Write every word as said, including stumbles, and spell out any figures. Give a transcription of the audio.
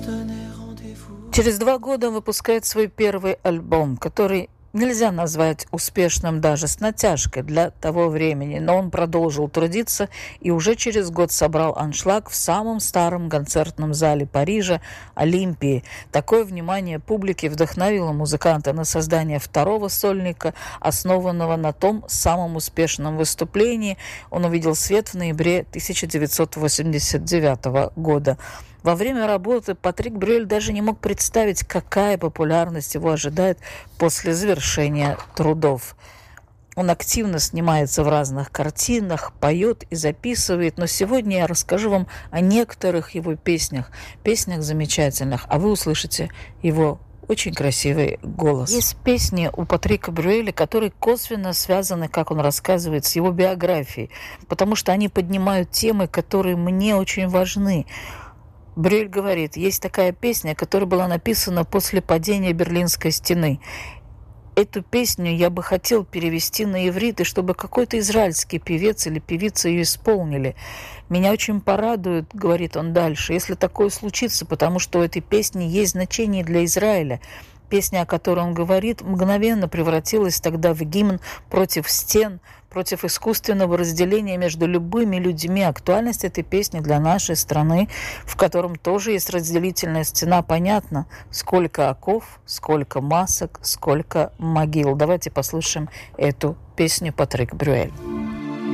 Через два года он выпускает свой первый альбом, который нельзя назвать успешным даже с натяжкой для того времени, но он продолжил трудиться и уже через год собрал аншлаг в самом старом концертном зале Парижа Олимпии. Такое внимание публики вдохновило музыканта на создание второго сольника, основанного на том самом успешном выступлении. Он увидел свет в ноябре тысяча девятьсот восемьдесят девятого года. Во время работы Патрик Брюэль даже не мог представить, какая популярность его ожидает после завершения трудов. Он активно снимается в разных картинах, поет и записывает, но сегодня я расскажу вам о некоторых его песнях, песнях замечательных, а вы услышите его очень красивый голос. Есть песни у Патрика Брюэля, которые косвенно связаны, как он рассказывает, с его биографией, потому что они поднимают темы, которые мне очень важны. Брюэль говорит, есть такая песня, которая была написана после падения Берлинской стены. Эту песню я бы хотел перевести на иврит, и чтобы какой-то израильский певец или певица ее исполнили. Меня очень порадует, говорит он дальше, если такое случится, потому что у этой песни есть значение для Израиля. Песня, о которой он говорит, мгновенно превратилась тогда в гимн против стен, против искусственного разделения между любыми людьми. Актуальность этой песни для нашей страны, в котором тоже есть разделительная стена, понятно, сколько оков, сколько масок, сколько могил. Давайте послушаем эту песню Патрик Брюэль.